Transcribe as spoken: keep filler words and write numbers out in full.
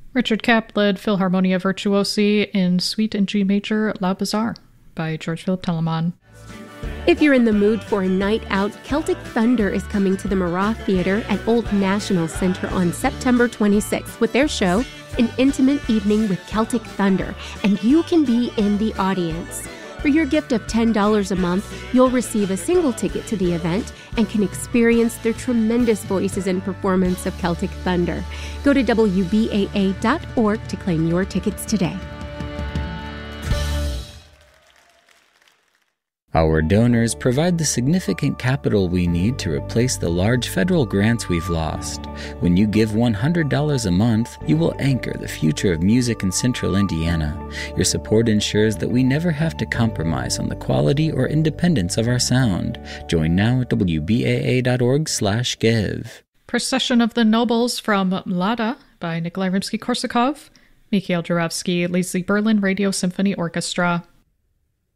Richard Kapp led Philharmonia Virtuosi in Suite in G Major La Bizarre by George Philip Telemann. If you're in the mood for a night out, Celtic Thunder is coming to the Marat Theater at Old National Center on September twenty-sixth with their show, An Intimate Evening with Celtic Thunder, and you can be in the audience. For your gift of ten dollars a month, you'll receive a single ticket to the event and can experience their tremendous voices and performance of Celtic Thunder. Go to W B A A dot org to claim your tickets today. Our donors provide the significant capital we need to replace the large federal grants we've lost. When you give one hundred dollars a month, you will anchor the future of music in Central Indiana. Your support ensures that we never have to compromise on the quality or independence of our sound. Join now at W B A A dot org slash give. Procession of the Nobles from Mlada by Nikolai Rimsky-Korsakov, Mikhail Juravsky, Leslie Berlin Radio Symphony Orchestra.